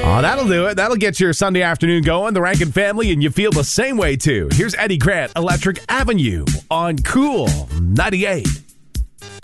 Oh, that'll do it. That'll get your Sunday afternoon going. The Rankin family, and you feel the same way, too. Here's Eddie Grant, Electric Avenue on Cool 98.